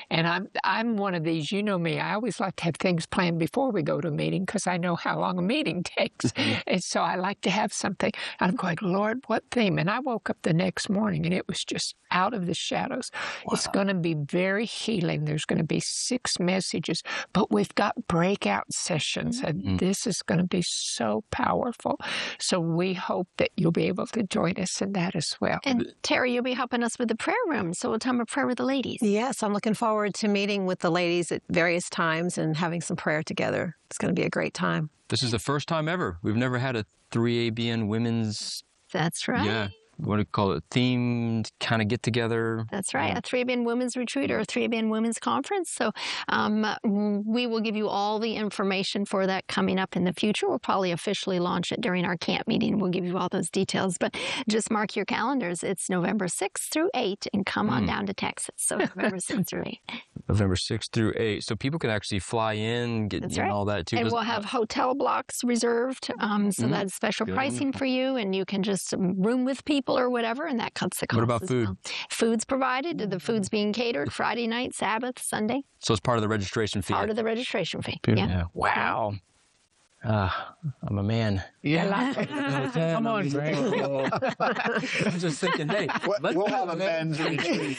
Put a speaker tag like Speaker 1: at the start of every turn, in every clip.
Speaker 1: And I'm one of these, you know me, I always like to have things planned before we go to a meeting because I know how long a meeting takes. And so I like to have something. I'm going, Lord, what theme? And I woke up the next morning and it was just out of the shadows. Wow. It's going to be very healing. There's going to be 6 messages, but we've got breakout sessions, and this is going to be so powerful. So we hope that you'll be able to join us in that as well.
Speaker 2: And Terry, you'll be helping us with the prayer room, so we'll time of prayer with the ladies.
Speaker 3: Yes, I'm looking forward to meeting with the ladies at various times and having some prayer together. It's going to be a great time.
Speaker 4: This is the first time ever. We've never had a 3ABN women's...
Speaker 2: That's right.
Speaker 4: Yeah. What do you call it? Themed kind of get together.
Speaker 2: That's right. A 3ABN Women's Retreat or a 3ABN Women's Conference. So we will give you all the information for that coming up in the future. We'll probably officially launch it during our camp meeting. We'll give you all those details. But just mark your calendars. It's November 6th through 8th, and come on down to Texas. So November 6th through 8th.
Speaker 4: November 6th through 8th. So people can actually fly in, get all that too.
Speaker 2: And we'll have hotel blocks reserved. So that's special pricing for you. And you can just room with people or whatever, and that cuts the cost.
Speaker 4: What about food?
Speaker 2: Well. Food's provided. The food's being catered Friday night, Sabbath, Sunday.
Speaker 4: So it's part of the registration fee.
Speaker 2: Part of the registration fee.
Speaker 4: Yeah. Wow. I'm a man.
Speaker 1: Yeah.
Speaker 4: Come on, Greg. I'm just thinking, hey,
Speaker 5: we'll have a men's retreat.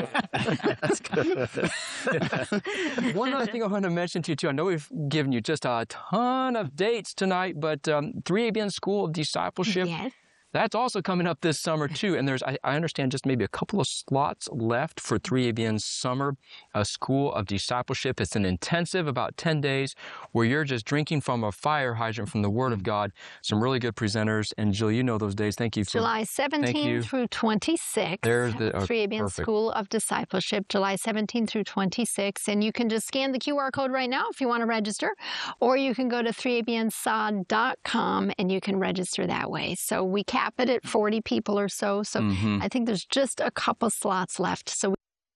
Speaker 4: One other thing I want to mention to you, too. I know we've given you just a ton of dates tonight, but 3ABN School of Discipleship.
Speaker 2: Yes.
Speaker 4: That's also coming up this summer, too. And there's, I understand, just maybe a couple of slots left for 3ABN's Summer School of Discipleship. It's an intensive, about 10 days, where you're just drinking from a fire hydrant from the Word of God. Some really good presenters. And, Jill, you know those days. Thank you.
Speaker 2: July 17 through 26.
Speaker 4: There's the
Speaker 2: 3ABN School of Discipleship, July 17 through 26. And you can just scan the QR code right now if you want to register. Or you can go to 3abnsod.com and you can register that way. So we cap it at 40 people or so. So I think there's just a couple slots left. So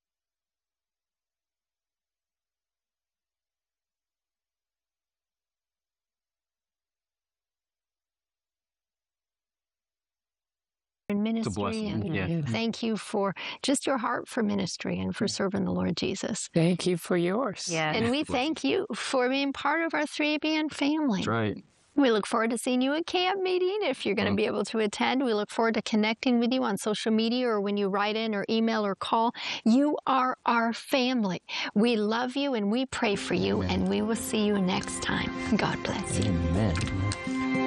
Speaker 2: ministry, and thank you for just your heart for ministry and for serving the Lord Jesus.
Speaker 1: Thank you for yours.
Speaker 2: Yeah. And we thank you for being part of our 3ABN family.
Speaker 4: That's right.
Speaker 2: We look forward to seeing you at camp meeting if you're going to be able to attend. We look forward to connecting with you on social media or when you write in or email or call. You are our family. We love you and we pray for you, and we will see you next time. God bless you.
Speaker 4: Amen.